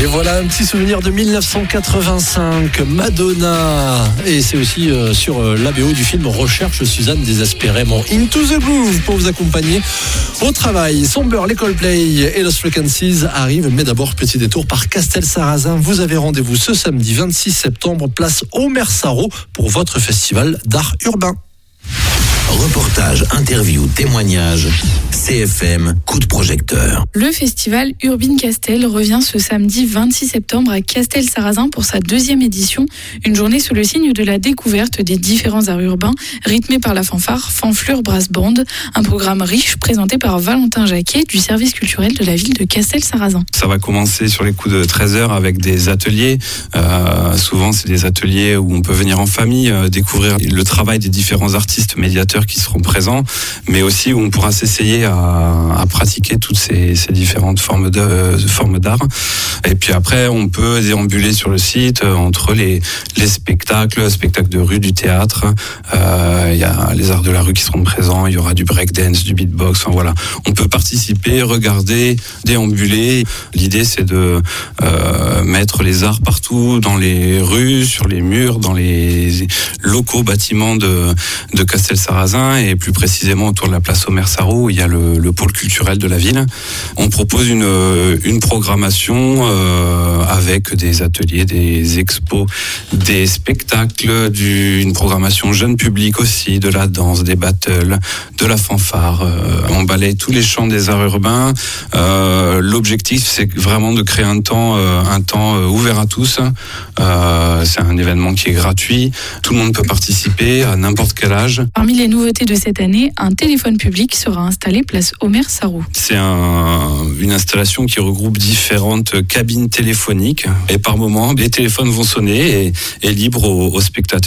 voilà un petit souvenir de 1985, Madonna. Et c'est aussi sur l'ABO du film Recherche Suzanne désespérément. Into the Groove pour vous accompagner au travail. Somber, les Coldplay et Lost Frequencies arrivent, mais d'abord petit détour par Castelsarrasin. Vous avez rendez-vous ce samedi 26 septembre, place Omer Sarraut pour votre festival d'art urbain. Reportage, interview, témoignage, CFM, coup de projecteur. Le festival Urbine Castel revient ce samedi 26 septembre à Castelsarrasin pour sa 2e édition. Une journée sous le signe de la découverte des différents arts urbains, rythmée par la fanfare Fanflure Brass Band. Un programme riche présenté par Valentin Jacquet du service culturel de la ville de Castelsarrasin. Ça va commencer sur les coups de 13h avec des ateliers. Souvent, c'est des ateliers où on peut venir en famille, découvrir le travail des différents artistes médiateurs qui seront présents, mais aussi où on pourra s'essayer à pratiquer toutes ces différentes formes d'art. Et puis après, on peut déambuler sur le site entre les spectacles de rue, du théâtre. Il y a les arts de la rue qui seront présents. Il y aura du breakdance, du beatbox. Enfin voilà, on peut participer, regarder, déambuler. L'idée, c'est de mettre les arts partout, dans les rues, sur les murs, dans les locaux bâtiments de Castelsarrasin et plus précisément autour de la place Omer Sarraut où il y a le pôle culturel de la ville. On propose une programmation avec des ateliers, des expos, des spectacles, une programmation jeune public aussi, de la danse, des battles, de la fanfare. On balaye tous les champs des arts urbains. L'objectif, c'est vraiment de créer un temps ouvert à tous. C'est un événement qui est gratuit. Tout le monde peut participer à n'importe quel âge. Parmi les nouveautés de cette année, un téléphone public sera installé place Omer Sarraut. C'est une installation qui regroupe différentes cabines téléphoniques et par moment, les téléphones vont sonner et libre aux spectateurs